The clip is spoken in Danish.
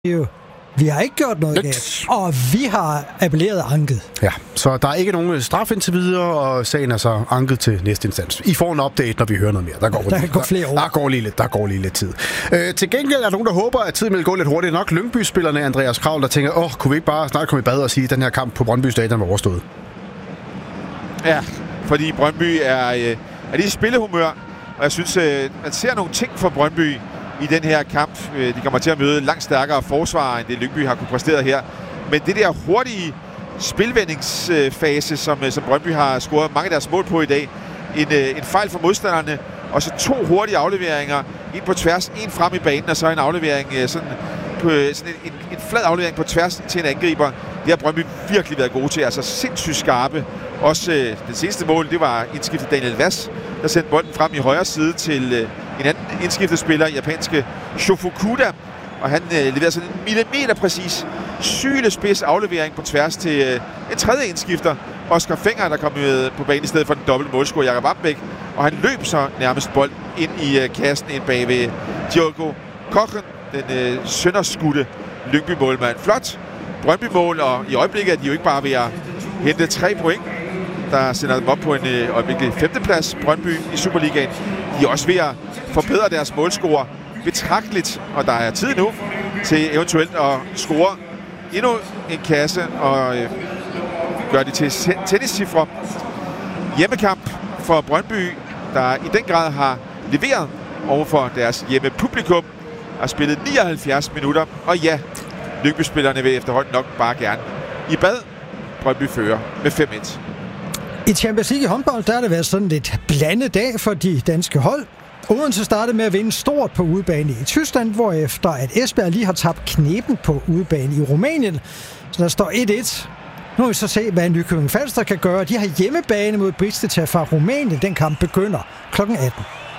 Vi har ikke gjort noget galt, og vi har appelleret anket. Ja, så der er ikke nogen straf indtil videre, og sagen er så anket til næste instans. I får en update, når vi hører noget mere. Der går flere år. Der går lige lidt tid. Til gengæld er der nogen, der håber, at tiden vil gå lidt hurtigt nok. Lyngby-spillerne Andreas Kravl, der tænker, kunne vi ikke bare snart komme i bad og sige, at den her kamp på Brøndby Stadion var overstået? Ja, fordi Brøndby er lige i spillehumør, og jeg synes, man ser nogle ting fra Brøndby i den her kamp. De kommer til at møde langt stærkere forsvar, end det Lyngby har kunne præstere her. Men det der hurtige spilvendingsfase, som Brøndby har scoret mange af deres mål på i dag, en fejl for modstanderne, og så 2 hurtige afleveringer, en på tværs, en frem i banen, og så en aflevering, en flad aflevering på tværs til en angriber. Det har Brøndby virkelig været gode til, altså sindssygt skarpe. Også det seneste mål, det var indskiftet Daniel Vass, der sendte bolden frem i højre side til en anden indskiftet spiller, japanske Shofukuda, og han leverer sådan en millimeter præcis sylespids aflevering på tværs til en tredje indskifter, Oscar Fenger, der kom på banen i stedet for den dobbelte målscorer Jakob Ambæk, og han løb så nærmest bolden ind i kassen ind bag ved Diogo Cochran, den sønderskudte Lyngby-målmand. Flot Brøndby-mål, og i øjeblikket er de jo ikke bare ved at hente 3 point, der sender dem op på en øjeblikkelig 5. plads, Brøndby i Superligaen. De er også ved at forbedre deres målscore betragteligt, og der er tid nu til eventuelt at score endnu en kasse og gøre det til tenniscifre. Hjemmekamp for Brøndby, der i den grad har leveret overfor deres hjemmepublikum, har spillet 79 minutter, og ja, Lyngby-spillerne vil efterhånden nok bare gerne i bad. Brøndby fører med 5-1. I Champions League i håndbold, der har det været sådan lidt blandet dag for de danske hold. Odense startede med at vinde stort på udebane i Tyskland, hvorefter at Esbjerg lige har tabt knepen på udebane i Rumænien. Så der står 1-1. Nu vil vi så se, hvad Nykøbing Falster kan gøre. De har hjemmebane mod Bristol fra Rumænien. Den kamp begynder kl. 18.